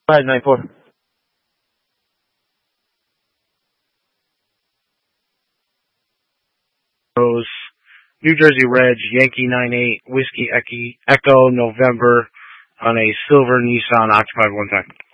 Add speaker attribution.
Speaker 1: 594. Rose, New Jersey Reds, Yankee 98, Whiskey Echo, November on a silver Nissan occupied one time.